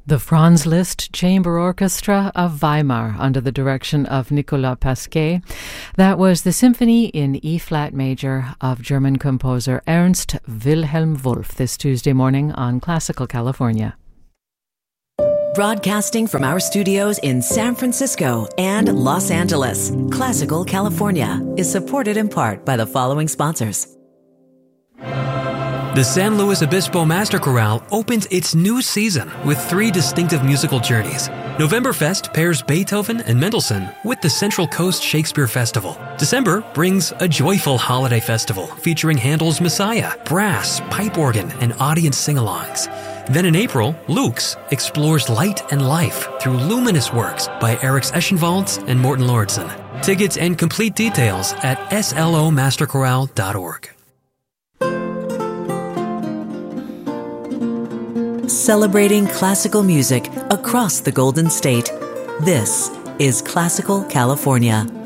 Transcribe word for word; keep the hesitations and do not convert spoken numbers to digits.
The Franz Liszt Chamber Orchestra of Weimar under the direction of Nicolas Pasquet. That was the symphony in E-flat major of German composer Ernst Wilhelm Wolff this Tuesday morning on Classical California. Broadcasting from our studios in San Francisco and Los Angeles, Classical California is supported in part by the following sponsors. The San Luis Obispo Master Chorale opens its new season with three distinctive musical journeys. Novemberfest pairs Beethoven and Mendelssohn with the Central Coast Shakespeare Festival. December brings a joyful holiday festival featuring Handel's Messiah, brass, pipe organ, and audience sing-alongs. Then in April, Lux explores light and life through luminous works by Eric Eschenwalds and Morten Lordson. Tickets and complete details at s l o master chorale dot org. Celebrating classical music across the Golden State. This is Classical California.